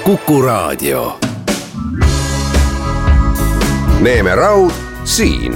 Kuku Raadio. Neeme Raud siin.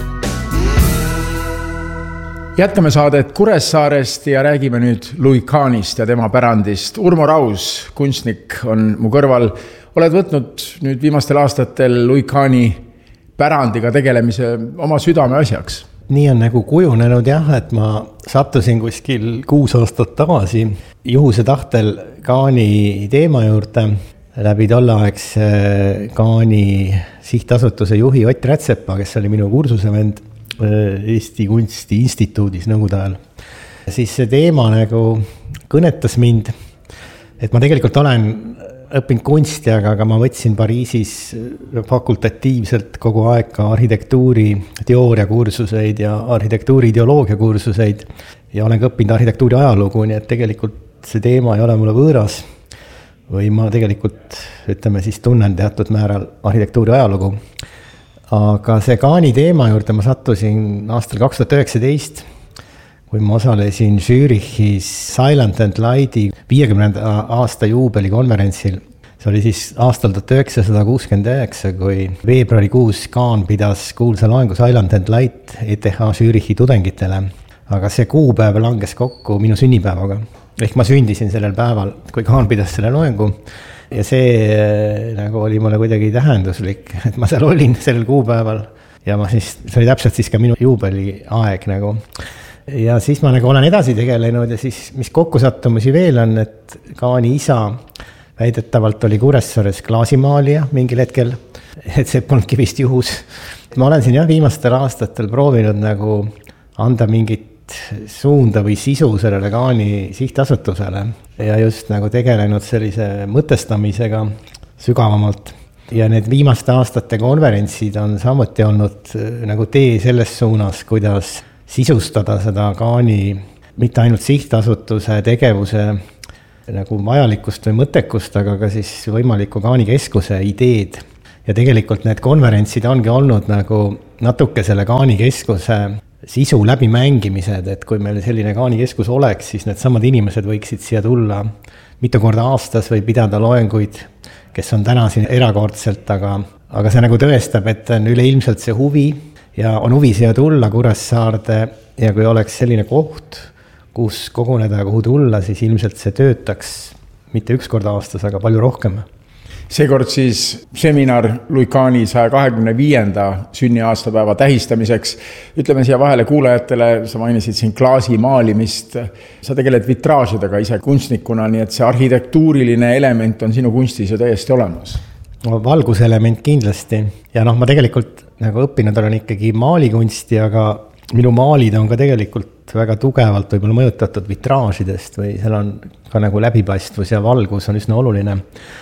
Jätkame saadet Kuressaarest ja räägime nüüd Louis Kahnist ja tema pärandist. Urmo Raus, kunstnik, on mu kõrval. Oled võtnud nüüd viimastel aastatel Louis Kahni pärandiga tegelemise oma südame asjaks. Nii on nagu kujunenud jah, et ma sattusin kuskil 6 aastat tagasi juhuse tahtel Kahni teema juurde läbi tolleaegse Kahni sihtasutuse juhi Ott Rätsepa, kes oli minu kursusevend Eesti Kunsti Instituudis nõukogude ajal. Siis see teema nagu kõnetas mind, et ma tegelikult olen õppinud kunsti, aga ma võtsin Pariisis fakultatiivselt kogu aeg ka arhitektuuri teooriakursuseid ja arhitektuuri ideoloogia kursuseid ja olen ka õppinud arhitektuuri ajalugu, nii et tegelikult see teema ei ole mulle võõras või ma tegelikult, ütleme siis, tunnen teatud määral arhitektuuri ajalugu. Aga see Kahni teema juurde ma sattusin aastal 2019, kui ma osalesin Zürichis Silent and Lighti 50. aasta juubeli konverentsil. See oli siis aastal 1969, kui veebruarikuus Kahn pidas kuulsa loengu Silent and Light ETH Zürichi tudengitele. Aga see kuupäev langes kokku minu sünnipäevaga. Ehk ma sündisin sellel päeval, kui Kahn pidas selle loengu. Ja see nagu oli mulle kuidagi tähenduslik, et ma seal olin sellel kuupäeval ja see oli täpselt siis ka minu juubeli aeg nagu. Ja siis ma nagu olen edasi tegelenud ja siis mis kokkusattumusi veel on, et Kahni isa väidetavalt oli Kuressaares klaasimaalija mingil hetkel, et see polnudki vist juhus. Ma olen siin viimastel aastatel proovinud nagu anda mingit suunda või sisu sellele Kahni sihtasutusele ja just nagu tegelenud sellise mõtestamisega sügavamalt. Ja need viimaste aastate konverentsid on samuti olnud nagu tee selles suunas, kuidas sisustada seda Kahni mitte ainult sihtasutuse tegevuse nagu vajalikkust või mõttekust, aga ka siis võimaliku Kahni keskuse ideed. Ja tegelikult need konverentsid ongi olnud nagu natuke selle Kahni keskuse sisu läbi mängimised, et kui meil selline Kahni keskus oleks, siis need samad inimesed võiksid siia tulla mitu korda aastas või pidada loenguid, kes on täna siin erakordselt, aga see nagu tõestab, et on üleilmselt see huvi ja on huvi siia tulla Kuressaarde ja kui oleks selline koht, kus koguneda ja kuhu tulla, siis ilmselt see töötaks mitte 1 kord aastas, aga palju rohkem. Seekord siis seminar Louis Kahni 125. sünniaastapäeva tähistamiseks. Ütleme siia vahele kuulajatele, sa mainisid siin klaasi maalimist. Sa tegeled vitraažidega ise kunstnikuna, nii et see arhitektuuriline element on sinu kunstis ju täiesti olemas. Valguselement kindlasti. Ja ma tegelikult nagu õppinud olen ikkagi maalikunsti, aga minu maalid on ka tegelikult väga tugevalt võib-olla mõjutatud vitraažidest või seal on ka nagu läbipaistvus ja valgus on üsna oluline.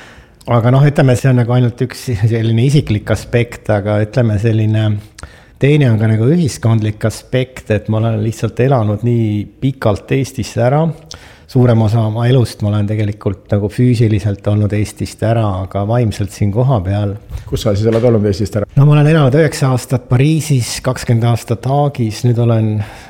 Aga ütleme, see on nagu ainult üks selline isiklik aspekt, aga ütleme selline teine on ka nagu ühiskondlik aspekt, et ma olen lihtsalt elanud nii pikalt Eestisse ära. Suurem osa oma elust ma olen tegelikult nagu füüsiliselt olnud Eestist ära, aga vaimselt siin koha peal. Kus sa siis oled olnud Eestist ära? Ma olen elanud 9 aastat Pariisis, 20 aastat Haagis, nüüd olen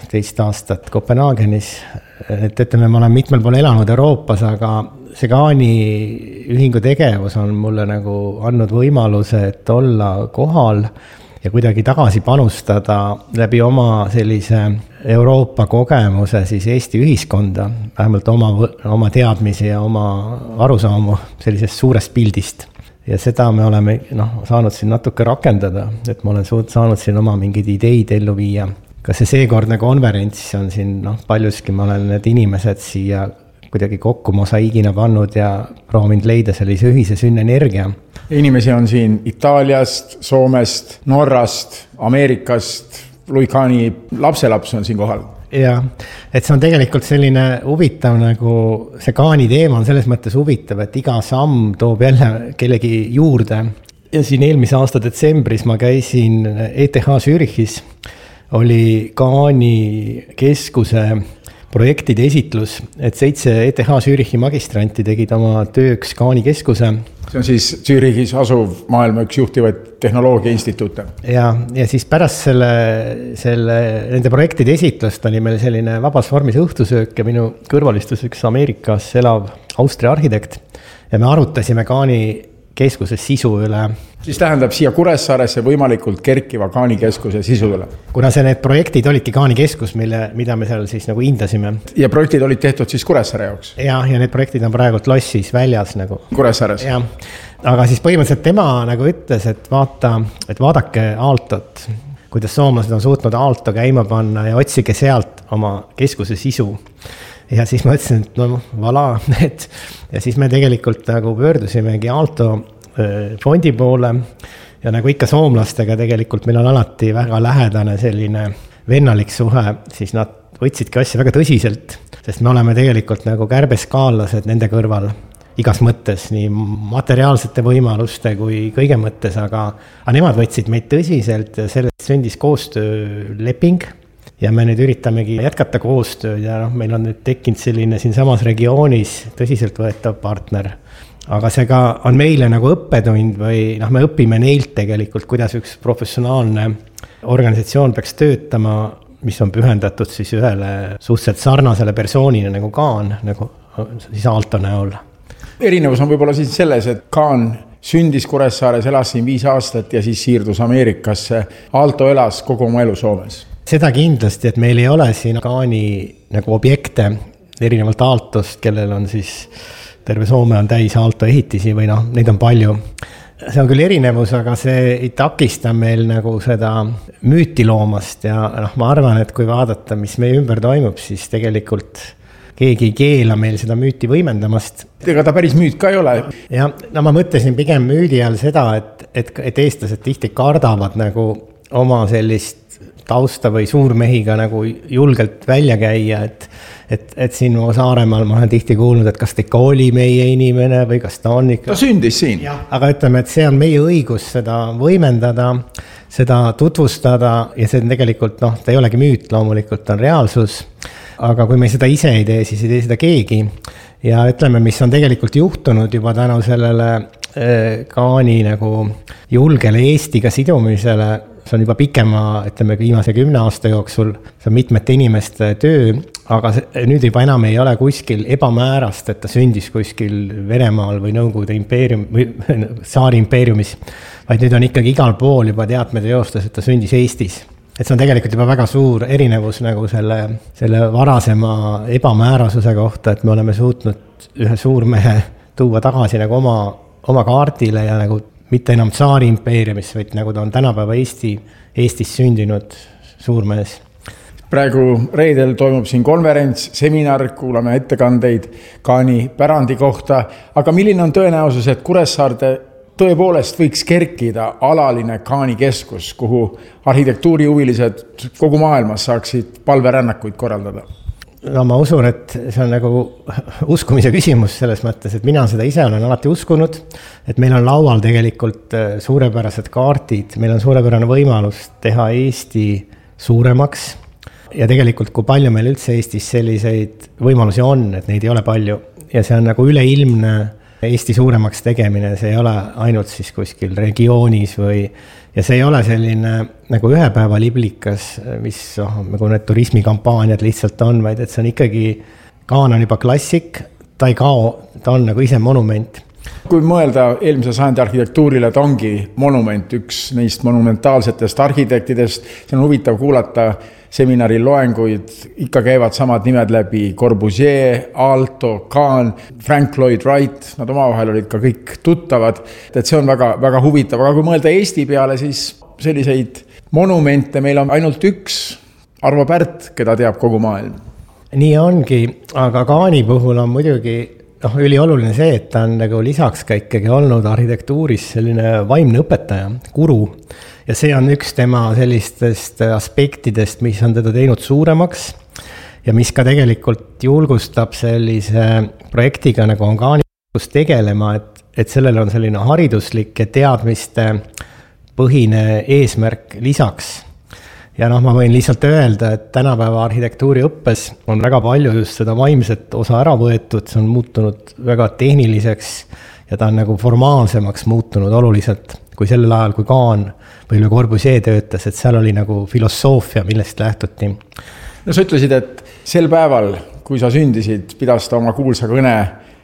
2 aastat Kopenhaagenis. Et ütleme, ma olen mitmel pool elanud Euroopas, aga see Kahni ühingu tegevus on mulle nagu andnud võimaluse, et olla kohal ja kuidagi tagasi panustada läbi oma sellise Euroopa kogemuse siis Eesti ühiskonda, vähemalt oma teadmisi ja oma arusaamu sellisest suurest pildist. Ja seda me oleme saanud siin natuke rakendada, et ma olen saanud siin oma mingeid ideid ellu viia. Ka see seekordne konverents on siin paljuski, ma olen need inimesed siia kuidagi kokku mosaiigina pannud ja proovinud leida sellise ühise sünnenergia. Inimesi on siin Itaaliast, Soomest, Norrast, Ameerikast, Louis Kahni lapselaps on siin kohal. Ja, et see on tegelikult selline huvitav nagu see Kahni teema on selles mõttes huvitav, et iga samm toob jälle kellegi juurde. Ja siin eelmise aasta detsembris ma käisin ETH Zürichis, oli Kahni keskuse projektide esitlus, et 7 ETH Zürichi magistranti tegid oma tööks Kahni keskuse. See on siis Zürichis asuv maailma üks juhtivaid tehnoloogia instituute. Ja siis pärast nende projektide esitlust oli meil selline vabas vormis õhtusöök ja minu kõrvalistus üks Ameerikas elav Austria arhitekt ja me arutasime Caani keskuse sisu üle. Siis tähendab siia Kuressaaresse võimalikult kerkiva Caani keskuse sisu üle. Kuna need projektid olidki Caani keskus, mida me seal siis nagu hindasime. Ja projektid olid tehtud siis Kuressaare jaoks? Ja need projektid on praegult lossis väljas nagu. Kuressaares? Ja, aga siis põhimõtteliselt tema nagu ütles, et vaadake Aaltot, kuidas soomlased on suutnud Aalto käima panna ja otsige sealt oma keskuse sisu. Ja siis ma ütlesin, et no vala, ja siis me tegelikult nagu pöördusimegi Aalto fondi poole ja nagu ikka soomlastega tegelikult meil on alati väga lähedane selline vennalik suhe, siis nad võtsidki asja väga tõsiselt, sest me oleme tegelikult nagu kärbeskaallased nende kõrval igas mõttes, nii materiaalsete võimaluste kui kõige mõttes, aga nemad võtsid meid tõsiselt ja sellest sündis koostööleping ja me nüüd üritamegi jätkata koostööd ja meil on nüüd tekkinud selline siin samas regioonis tõsiselt võetav partner. Aga see ka on meile nagu õppetund või me õpime neilt tegelikult, kuidas üks professionaalne organisatsioon peaks töötama, mis on pühendatud siis ühele suhteliselt sarnasele persoonile nagu Caan, nagu siis Aalto näol. Erinevus on võib-olla siis selles, et Caan sündis Kuressaares, elas siin 5 aastat ja siis siirdus Ameerikasse. Aalto elas kogu oma elu Soomes. Seda kindlasti, et meil ei ole siin Caani nagu objekte erinevalt Aaltost, kellel on siis terve Soome on täis Aalto ehitisi või neid on palju. See on küll erinevus, aga see ei takista meil nagu seda müüti loomast ja ma arvan, et kui vaadata, mis meie ümber toimub, siis tegelikult keegi ei keela meil seda müüti võimendamast. Ega ta päris müüt ka ei ole. Ja ma mõtlesin pigem müüdi all seda, et eestlased tihti kardavad nagu oma sellist tausta või suurmehiga nagu julgelt välja käia, et siin Saaremaal ma olen tihti kuulnud, et kas ta ikka oli meie inimene või kas ta on ikka. Ta sündis siin. Aga ütleme, et see on meie õigus seda võimendada, seda tutvustada ja see on tegelikult, ta ei olegi müüt, loomulikult on reaalsus, aga kui me seda ise ei tee, siis ei tee seda keegi. Ja ütleme, mis on tegelikult juhtunud juba tänu sellele Caani nagu julgele Eestiga sidumisele, see on juba pikema, ütleme viimase 10 aasta jooksul, see on mitmete inimeste töö, aga nüüd juba enam ei ole kuskil ebamäärast, et ta sündis kuskil Venemaal või Nõukogude impeerium või Saari impeeriumis, vaid nüüd on ikkagi igal pool juba teadmete joostes, et ta sündis Eestis. Et see on tegelikult juba väga suur erinevus nagu selle varasema ebamäärasuse kohta, et me oleme suutnud ühe suurmehe tuua tagasi nagu oma kaardile ja nagu mitte enam Saari impeeriumis, vaid nagu ta on tänapäeva Eestis sündinud suurmees. Praegu reedel toimub siin konverents, seminar, kuulame ettekandeid Caani pärandi kohta, aga milline on tõenäosus, et Kuressaarde tõepoolest võiks kerkida alaline Caani keskus, kuhu arhitektuurihuvilised kogu maailmas saaksid palverännakuid korraldada? No ma usun, et see on nagu uskumise küsimus selles mõttes, et mina seda ise olen alati uskunud, et meil on laual tegelikult suurepärased kaardid, meil on suurepärane võimalus teha Eesti suuremaks ja tegelikult kui palju meil üldse Eestis selliseid võimalusi on, et neid ei ole palju ja see on nagu üleilmne Eesti suuremaks tegemine, see ei ole ainult siis kuskil regioonis ja see ei ole selline nagu ühe päeva liblikas, mis nagu need turismikampaaniad lihtsalt on, vaid et see on ikkagi, Caan on juba klassik, ta ei kao, ta on nagu ise monument. Kui mõelda eelmise sajandi arhitektuurile, ta ongi monument, üks neist monumentaalsetest arhitektidest, see on huvitav kuulata seminari loenguid, ikka käivad samad nimed läbi, Corbusier, Aalto, Caan, Frank Lloyd Wright, nad omavahel olid ka kõik tuttavad, et see on väga, väga huvitav, aga kui mõelda Eesti peale, siis selliseid monumente meil on ainult üks, Arvo Pärt, keda teab kogu maailm. Nii ongi, aga Caani puhul on muidugi ülioluline see, et ta on nagu lisaks ka ikkagi olnud arhitektuuris selline vaimne õpetaja, guru. Ja see on üks tema sellistest aspektidest, mis on teda teinud suuremaks ja mis ka tegelikult julgustab sellise projektiga nagu on Caani tegelema, et sellel on selline hariduslik ja teadmiste põhine eesmärk lisaks. Ja ma võin lihtsalt öelda, et tänapäeva arhitektuuri õppes on väga palju just seda vaimset osa ära võetud, see on muutunud väga tehniliseks ja ta on nagu formaalsemaks muutunud oluliselt kui sellel ajal, kui Caan või Corbusier töötas, et seal oli nagu filosoofia, millest lähtuti. No sa ütlesid, et sel päeval, kui sa sündisid, pidas ta oma kuulsa kõne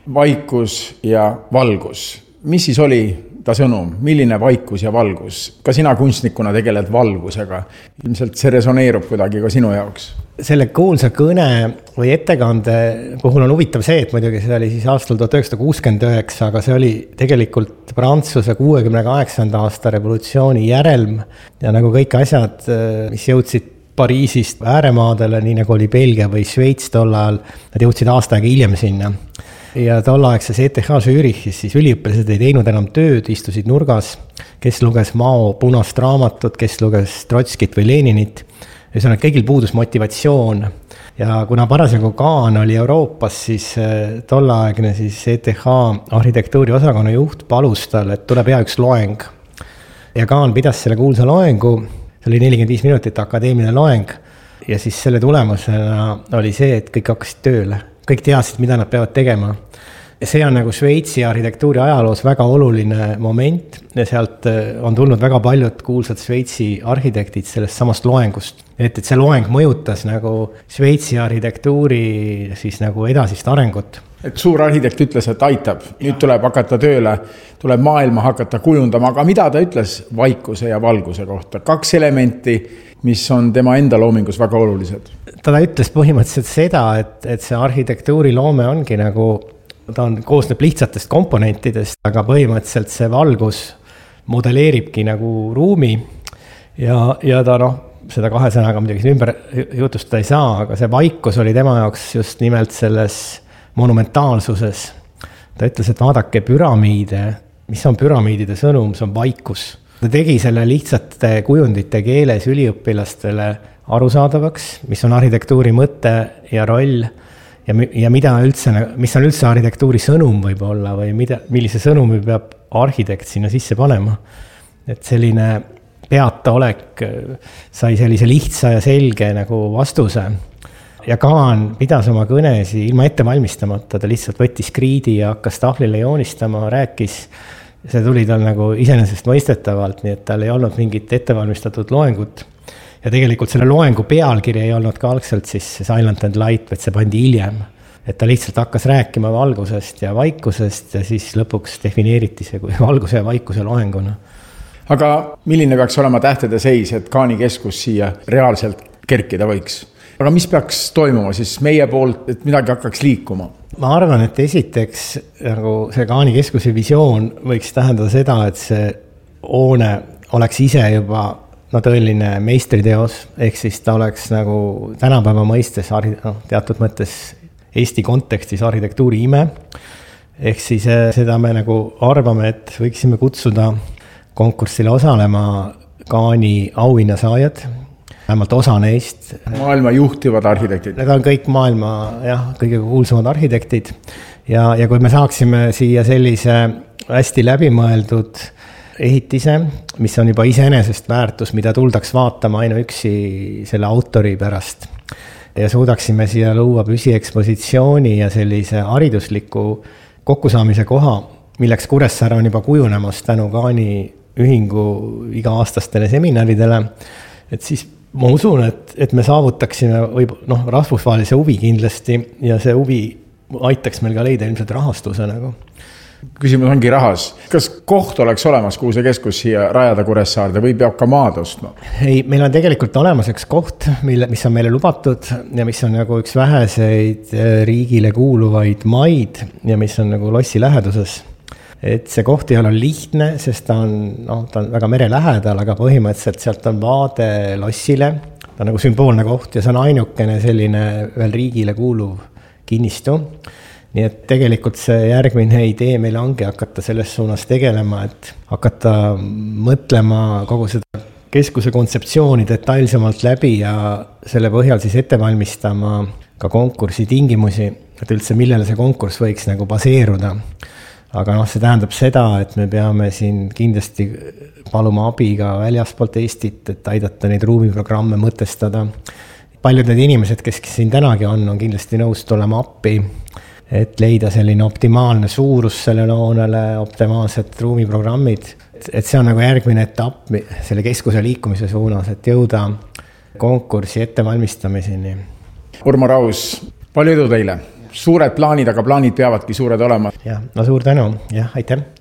vaikus ja valgus. Mis siis oli ta sõnum? Milline vaikus ja valgus? Ka sina kunstnikuna tegeled valgusega. Ilmselt see resoneerub kuidagi ka sinu jaoks. Selle kuulsa kõne või ettekande puhul on huvitav see, et muidugi see oli siis aastal 1969, aga see oli tegelikult Prantsuse 68. aasta revolutsiooni järelm ja nagu kõik asjad, mis jõudsid Pariisist ääremaadele, nii nagu oli Belgia või Šveits tol ajal, nad jõudsid aasta aega hiljem sinna. Ja tollaegses ETH Zürichis siis üliõpilased ei teinud enam tööd, istusid nurgas, kes luges Mao punast raamatut, kes luges Trotskit või Leninit. Ühesõnaga, kõigil puudus motivatsioon ja kuna parasjagu Kaan oli Euroopas, siis tollaegne siis ETH arhitektuuri osakonna juht palus tal, et tuleb hea üks loeng. Ja Kaan pidas selle kuulsa loengu, see oli 45 minutit akadeemiline loeng ja siis selle tulemusena oli see, et kõik hakkasid tööle. Kõik teadsid, mida nad peavad tegema. Ja see on nagu Šveitsi arhitektuuri ajaloos väga oluline moment ja sealt on tulnud väga paljud kuulsad Šveitsi arhitektid sellest samast loengust. Et see loeng mõjutas nagu Šveitsi arhitektuuri siis nagu edasist arengut. Et suur arhitekt ütles, et aitab, nüüd tuleb hakata tööle, tuleb maailma hakata kujundama, aga mida ta ütles vaikuse ja valguse kohta? 2 elementi, mis on tema enda loomingus väga olulised. Ta ütles põhimõtteliselt seda, et see arhitektuuri loome ongi nagu, ta koosneb lihtsatest komponentidest, aga põhimõtteliselt see valgus modelleeribki nagu ruumi ja ta seda 2 sõnaga muidugi ümber jutustada ei saa, aga see vaikus oli tema jaoks just nimelt selles monumentaalsuses. Ta ütles, et vaadake püramiide, mis on püramiidide sõnum, see on vaikus. Ta tegi selle lihtsate kujundite keeles üliõpilastele arusaadavaks, mis on arhitektuuri mõte ja roll ja mida üldse, mis on üldse arhitektuuri sõnum võib olla või millise sõnumi peab arhitekt sinna sisse panema. Et selline peataolek sai sellise lihtsa ja selge nagu vastuse. Ja Kaan pidas oma kõnesi ilma ette valmistamata, ta lihtsalt võttis kriidi ja hakkas tahvlile joonistama, rääkis. See tuli tal nagu iseenesest mõistetavalt, nii et tal ei olnud mingit ettevalmistatud loengut. Ja tegelikult selle loengu pealkiri ei olnud ka algselt siis Silent and Light, vaid see pandi hiljem. Et ta lihtsalt hakkas rääkima valgusest ja vaikusest ja siis lõpuks defineeriti see kui valguse ja vaikuse loenguna. Aga milline peaks olema tähtede seis, et Kaani keskus siia reaalselt kerkida võiks? Aga mis peaks toimuma siis meie poolt, et midagi hakkaks liikuma? Ma arvan, et esiteks nagu see Kaani keskuse visioon võiks tähendada seda, et see hoone oleks ise juba tõeline meistriteos, ehk siis ta oleks nagu tänapäeva mõistes teatud mõttes Eesti kontekstis arhitektuuri ime. Ehk siis seda me nagu arvame, et võiksime kutsuda konkursile osalema Kaani auhinnasaajad, vähemalt osa neist. Maailma juhtivad arhitektid. Need on kõik maailma kõige kuulsamad arhitektid ja kui me saaksime siia sellise hästi läbimõeldud ehitise, mis on juba iseenesest väärtus, mida tuldaks vaatama ainuüksi selle autori pärast ja suudaksime siia luua püsiekspositsiooni ja sellise haridusliku kokkusaamise koha, milleks Kuressaare on juba kujunemas tänu Kaani ühingu iga-aastastele seminaridele, et siis ma usun, et me saavutaksime rahvusvahelise huvi kindlasti ja see huvi aitaks meil ka leida ilmselt rahastuse nagu. Küsimus ongi rahas. Kas koht oleks olemas, kuhu see keskus siia rajada Kuressaarde või peab ka maad ostma? Ei, meil on tegelikult olemas üks koht, mis on meile lubatud ja mis on nagu üks väheseid riigile kuuluvaid maid ja mis on nagu lossi läheduses. Et see koht ei ole lihtne, sest ta on väga mere lähedal, aga põhimõtteliselt sealt on vaade lossile. Ta on nagu sümboolne koht ja see on ainukene selline veel riigile kuuluv kinnistu. Nii et tegelikult see järgmine idee meil ongi hakata selles suunas tegelema, et hakata mõtlema kogu seda keskuse kontseptsiooni detailsemalt läbi ja selle põhjal siis ette valmistama ka konkursi tingimusi, et üldse millele see konkurss võiks nagu baseeruda. Aga see tähendab seda, et me peame siin kindlasti paluma abi ka väljaspoolt Eestit, et aidata neid ruumiprogramme mõtestada. Paljud need inimesed, kes siin tänagi on kindlasti nõus tulema appi, et leida selline optimaalne suurus sellele hoonele, optimaalsed ruumiprogrammid. Et see on nagu järgmine etapp selle keskuse liikumise suunas, et jõuda konkursi ettevalmistamiseni. Urmo Raus, palju edu teile! suured plaanid, aga plaanid peavadki suured olema. jah, no suur tänu, jah, aitäh!